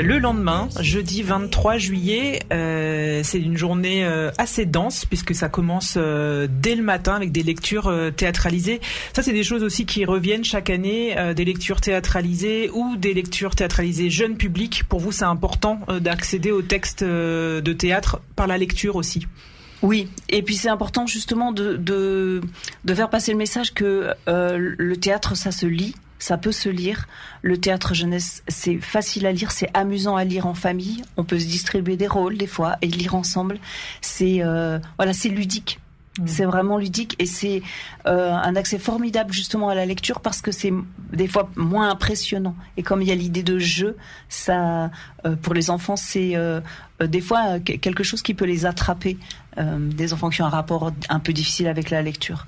Le lendemain, jeudi 23 juillet, c'est une journée assez dense puisque ça commence dès le matin avec des lectures théâtralisées. Ça, c'est des choses aussi qui reviennent chaque année, des lectures théâtralisées ou des lectures théâtralisées jeunes publics. Pour vous, c'est important d'accéder aux textes de théâtre par la lecture aussi. Oui, et puis c'est important justement de faire passer le message que le théâtre, ça se lit. Ça peut se lire. Le théâtre jeunesse, c'est facile à lire, c'est amusant à lire en famille. On peut se distribuer des rôles des fois et lire ensemble. C'est c'est ludique. C'est vraiment ludique et c'est un accès formidable justement à la lecture parce que c'est des fois moins impressionnant. Et comme il y a l'idée de jeu, ça pour les enfants c'est des fois quelque chose qui peut les attraper. Des enfants qui ont un rapport un peu difficile avec la lecture.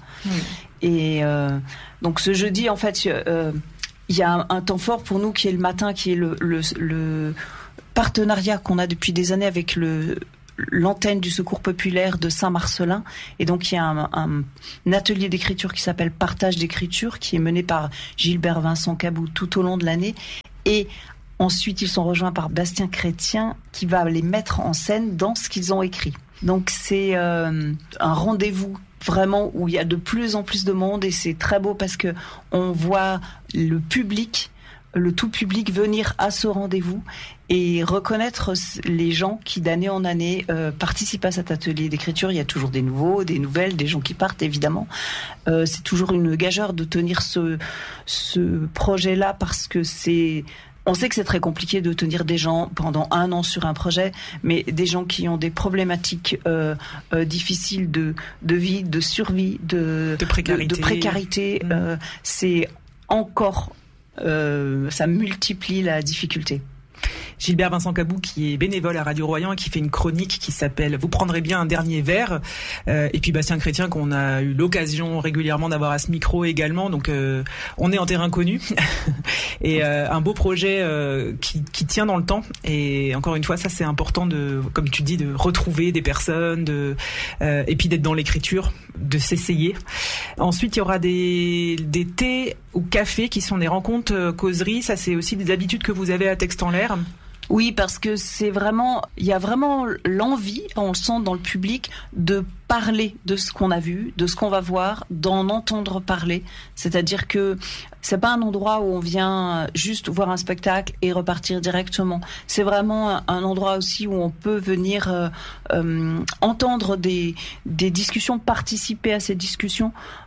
Et donc ce jeudi en fait il y a un temps fort pour nous qui est le matin, qui est le partenariat qu'on a depuis des années avec l'antenne du Secours populaire de Saint-Marcellin. Et donc, il y a un atelier d'écriture qui s'appelle Partage d'écriture, qui est mené par Gilbert Vincent Cabou tout au long de l'année. Et ensuite, ils sont rejoints par Bastien Chrétien, qui va les mettre en scène dans ce qu'ils ont écrit. Donc, c'est un rendez-vous vraiment où il y a de plus en plus de monde et c'est très beau parce que on voit le public, le tout public venir à ce rendez-vous et reconnaître les gens qui d'année en année participent à cet atelier d'écriture. Il y a toujours des nouveaux, des nouvelles, des gens qui partent évidemment. C'est toujours une gageure de tenir ce projet-là parce que on sait que c'est très compliqué de tenir des gens pendant 1 an sur un projet, mais des gens qui ont des problématiques difficiles de vie, de survie, de précarité, c'est encore ça multiplie la difficulté. Gilbert Vincent Cabou qui est bénévole à Radio Royan et qui fait une chronique qui s'appelle « Vous prendrez bien un dernier verre ». Et puis Bastien Chrétien qu'on a eu l'occasion régulièrement d'avoir à ce micro également. Donc on est en terrain connu. Et un beau projet qui tient dans le temps. Et encore une fois, ça c'est important comme tu dis, de retrouver des personnes, et puis d'être dans l'écriture, de s'essayer. Ensuite, il y aura des thés ou cafés qui sont des rencontres causeries. Ça c'est aussi des habitudes que vous avez à Texte en l'air. Oui, parce que il y a vraiment l'envie, on le sent dans le public, de parler de ce qu'on a vu, de ce qu'on va voir, d'en entendre parler. C'est-à-dire que c'est pas un endroit où on vient juste voir un spectacle et repartir directement. C'est vraiment un endroit aussi où on peut venir entendre des discussions, participer à ces discussions.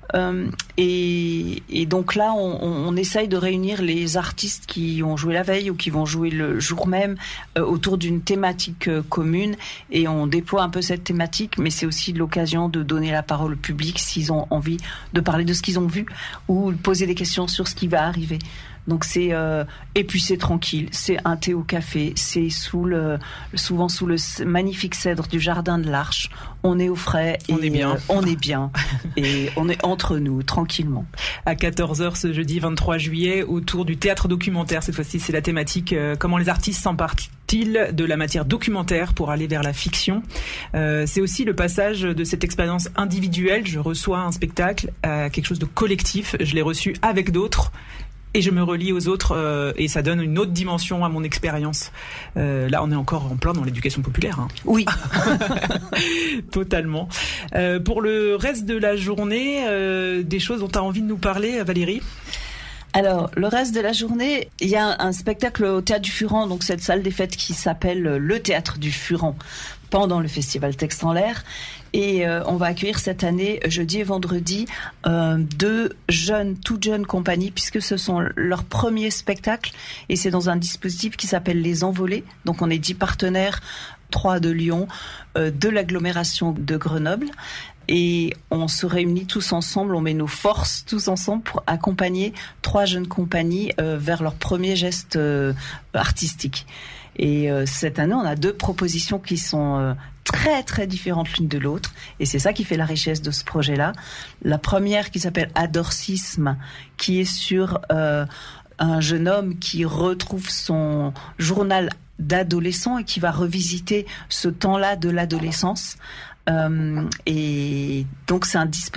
Et donc là, on essaye de réunir les artistes qui ont joué la veille ou qui vont jouer le jour même autour d'une thématique commune. Et on déploie un peu cette thématique, mais c'est aussi l'occasion de donner la parole au public s'ils ont envie de parler de ce qu'ils ont vu ou de poser des questions sur ce qui va arriver. Donc c'est et puis c'est tranquille, c'est un thé au café, c'est souvent sous le magnifique cèdre du jardin de l'Arche. On est au frais et on est bien et on est entre nous tranquillement. À 14h ce jeudi 23 juillet autour du théâtre documentaire. Cette fois-ci, c'est la thématique comment les artistes s'emparent-ils de la matière documentaire pour aller vers la fiction. C'est aussi le passage de cette expérience individuelle. Je reçois un spectacle à quelque chose de collectif. Je l'ai reçu avec d'autres. Et je me relie aux autres et ça donne une autre dimension à mon expérience. Là, on est encore en plein dans l'éducation populaire. Hein. Oui. Totalement. Pour le reste de la journée, des choses dont tu as envie de nous parler, Valérie ? Alors, le reste de la journée, il y a un spectacle au Théâtre du Furan, donc cette salle des fêtes qui s'appelle le Théâtre du Furan, pendant le festival Texte en l'air. Et on va accueillir cette année, jeudi et vendredi, 2 toutes jeunes compagnies, puisque ce sont leurs premiers spectacles. Et c'est dans un dispositif qui s'appelle Les Envolés. Donc on est 10 partenaires, 3 de Lyon, de l'agglomération de Grenoble. Et on se réunit tous ensemble, on met nos forces tous ensemble pour accompagner 3 jeunes compagnies vers leur premier geste artistique. Et cette année, on a 2 propositions qui sont très très différentes l'une de l'autre, et c'est ça qui fait la richesse de ce projet-là. La première qui s'appelle Adorcisme, qui est sur un jeune homme qui retrouve son journal d'adolescent et qui va revisiter ce temps-là de l'adolescence. Et donc c'est un dispositif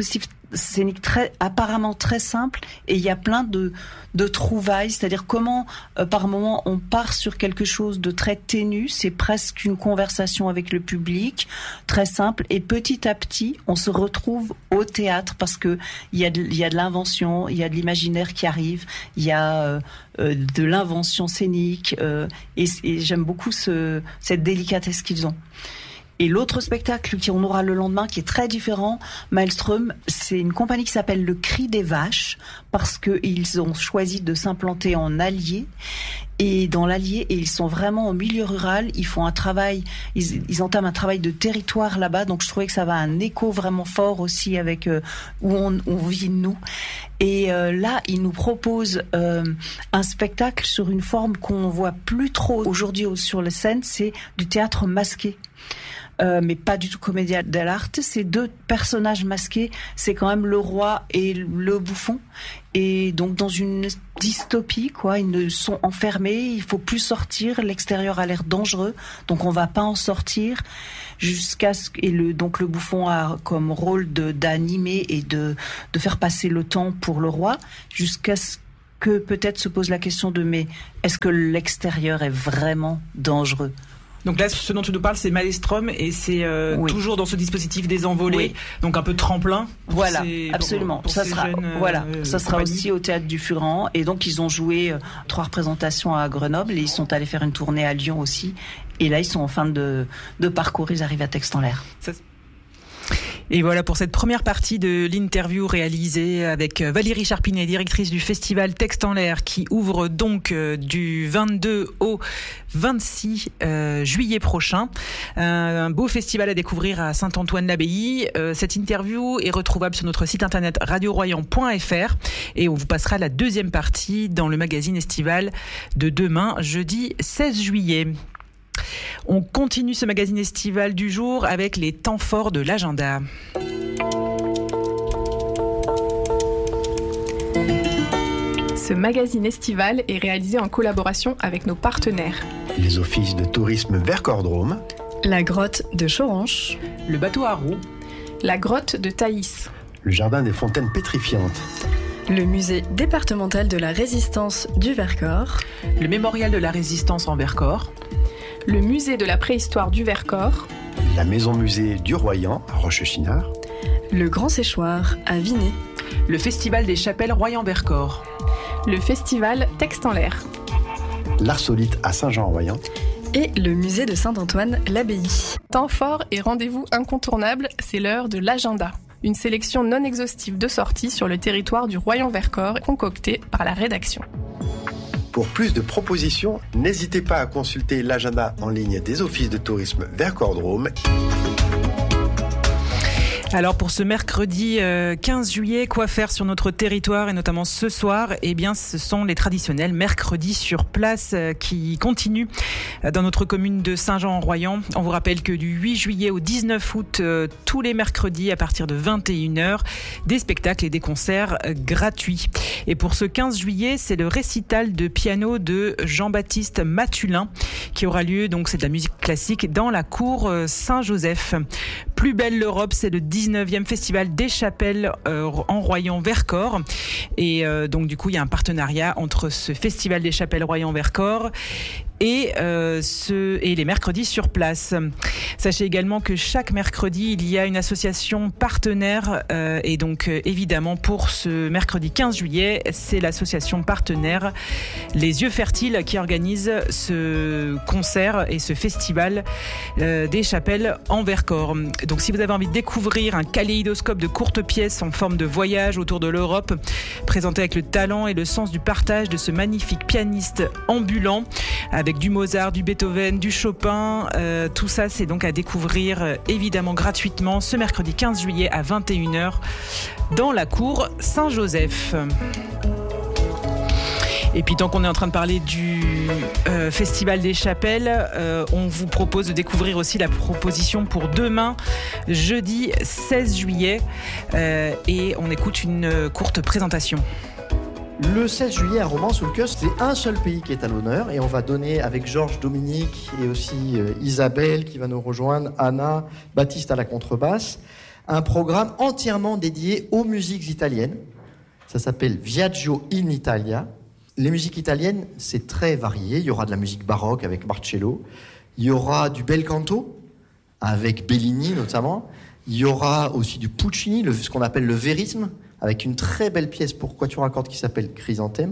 scénique apparemment très simple, et il y a plein de trouvailles, c'est-à-dire comment par moment on part sur quelque chose de très ténu, c'est presque une conversation avec le public, très simple, et petit à petit on se retrouve au théâtre parce que il y a de l'invention, il y a de l'imaginaire qui arrive, il y a de l'invention scénique, et j'aime beaucoup cette délicatesse qu'ils ont. Et l'autre spectacle qu'on aura le lendemain, qui est très différent, Maelstrom, c'est une compagnie qui s'appelle Le Cri des Vaches, parce qu'ils ont choisi de s'implanter en Allier. Et dans l'Allier, et ils sont vraiment au milieu rural, ils font un travail, ils entament un travail de territoire là-bas, donc je trouvais que ça va un écho vraiment fort aussi avec où on vit nous. Et là, ils nous proposent un spectacle sur une forme qu'on voit plus trop aujourd'hui sur les scènes, c'est du théâtre masqué. Mais pas du tout commedia dell'arte. Ces deux personnages masqués, c'est quand même le roi et le bouffon. Et donc dans une dystopie, quoi, ils sont enfermés, il faut plus sortir, l'extérieur a l'air dangereux, donc on va pas en sortir jusqu'à ce que donc le bouffon a comme rôle d'animer et de faire passer le temps pour le roi, jusqu'à ce que peut-être se pose la question mais est-ce que l'extérieur est vraiment dangereux? Donc là, ce dont tu nous parles, c'est Maelstrom, et c'est toujours dans ce dispositif des envolées, donc un peu tremplin. Voilà, absolument. Pour ça sera, ça sera aussi au Théâtre du Furan, et donc ils ont joué 3 représentations à Grenoble, et ils sont allés faire une tournée à Lyon aussi, et là ils sont en fin de parcours, ils arrivent à Texte-en-l'Air. Et voilà pour cette première partie de l'interview réalisée avec Valérie Charpinet, directrice du festival Texte en l'air, qui ouvre donc du 22 au 26 juillet prochain. Un beau festival à découvrir à Saint-Antoine-l'Abbaye. Cette interview est retrouvable sur notre site internet radioroyan.fr, et on vous passera la deuxième partie dans le magazine estival de demain, jeudi 16 juillet. On continue ce magazine estival du jour avec les temps forts de l'agenda. Ce magazine estival est réalisé en collaboration avec nos partenaires. Les offices de tourisme Vercors-Drôme, la grotte de Choranche, le bateau à roues, la grotte de Thaïs, le jardin des fontaines pétrifiantes, le musée départemental de la résistance du Vercors, le mémorial de la résistance en Vercors, le musée de la préhistoire du Vercors, la maison-musée du Royan à Rochechinard, le Grand Séchoir à Vinay, le festival des chapelles Royan-Vercors, le festival Texte en l'air, l'Arsolite à Saint-Jean-en-Royan et le musée de Saint-Antoine-l'Abbaye. Temps fort et rendez-vous incontournable, c'est l'heure de l'agenda. Une sélection non exhaustive de sorties sur le territoire du Royan-Vercors concoctée par la rédaction. Pour plus de propositions, n'hésitez pas à consulter l'agenda en ligne des offices de tourisme Vercors-Drôme. Alors pour ce mercredi 15 juillet, quoi faire sur notre territoire et notamment ce soir? Eh bien, ce sont les traditionnels mercredis sur place qui continuent dans notre commune de Saint-Jean-en-Royan. On vous rappelle que du 8 juillet au 19 août, tous les mercredis à partir de 21h, des spectacles et des concerts gratuits. Et pour ce 15 juillet, c'est le récital de piano de Jean-Baptiste Matulin qui aura lieu, donc c'est de la musique classique, dans la cour Saint-Joseph. Plus belle l'Europe, c'est le 19e festival des chapelles en Royan-Vercors, et donc du coup il y a un partenariat entre ce festival des chapelles Royan-Vercors et les mercredis sur place. Sachez également que chaque mercredi, il y a une association partenaire, et donc évidemment pour ce mercredi 15 juillet, c'est l'association partenaire Les Yeux Fertiles qui organise ce concert et ce festival des chapelles en Vercors. Donc si vous avez envie de découvrir un kaléidoscope de courtes pièces en forme de voyage autour de l'Europe, présenté avec le talent et le sens du partage de ce magnifique pianiste ambulant, avec du Mozart, du Beethoven, du Chopin, tout ça c'est donc à découvrir évidemment gratuitement ce mercredi 15 juillet à 21h dans la cour Saint-Joseph. Et puis tant qu'on est en train de parler du Festival des Chapelles, on vous propose de découvrir aussi la proposition pour demain, jeudi 16 juillet, et on écoute une courte présentation. Le 16 juillet, un roman sous le kiosque, c'est un seul pays qui est à l'honneur, et on va donner avec Georges Dominique et aussi Isabelle qui va nous rejoindre, Anna, Baptiste à la contrebasse, un programme entièrement dédié aux musiques italiennes. Ça s'appelle Viaggio in Italia. Les musiques italiennes, c'est très varié. Il y aura de la musique baroque avec Marcello. Il y aura du bel canto avec Bellini notamment. Il y aura aussi du Puccini, ce qu'on appelle le vérisme, avec une très belle pièce pour quatuor à cordes qui s'appelle Chrysanthème.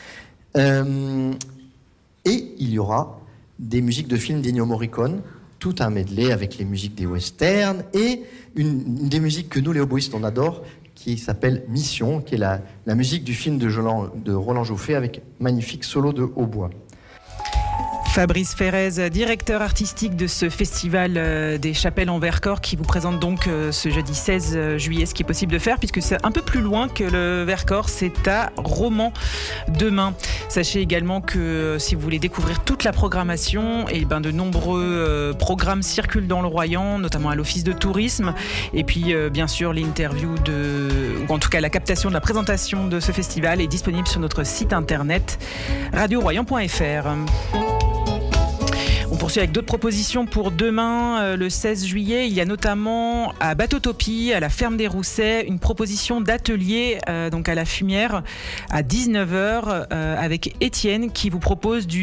Et il y aura des musiques de films d'Ennio Morricone, tout un medley avec les musiques des westerns et une des musiques que nous, les oboïstes, on adore, qui s'appelle Mission, qui est la musique du film de Roland Jouffé avec magnifique solo de hautbois. Fabrice Ferrez, directeur artistique de ce festival des Chapelles en Vercors, qui vous présente donc ce jeudi 16 juillet, ce qui est possible de faire, puisque c'est un peu plus loin que le Vercors, c'est à Romans demain. Sachez également que si vous voulez découvrir toute la programmation, de nombreux programmes circulent dans le Royan, notamment à l'Office de tourisme, et puis bien sûr l'interview ou en tout cas la captation de la présentation de ce festival est disponible sur notre site internet radioroyan.fr. On poursuit avec d'autres propositions pour demain, le 16 juillet. Il y a notamment à Bateautopie, à la Ferme des Roussets, une proposition d'atelier donc à la Fumière à 19h avec Étienne qui vous propose du